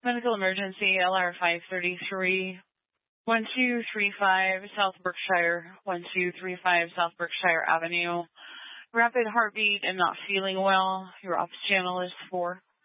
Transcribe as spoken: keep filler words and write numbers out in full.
Medical emergency, L R five thirty-three, one two three five South Berkshire, one two three five South Berkshire Avenue. Rapid heartbeat and not feeling well. Your ops channel is four.